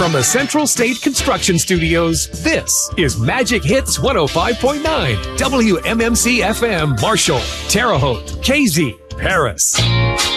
From the Central State Construction Studios, this is Magic Hits 105.9, WMMC FM, Marshall, Terre Haute, KZ, Paris.